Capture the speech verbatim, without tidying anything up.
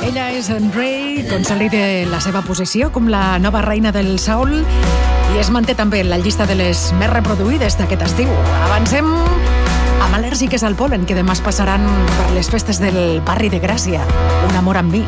Ella és en Ray, consolida la seva posició com la nova reina del soul i es manté també en la llista de les més reproduïdes d'aquest estiu. Avancem amb Al·lèrgiques al pol·len, que demà es passaran per les festes del barri de Gràcia. Un amor amb mi.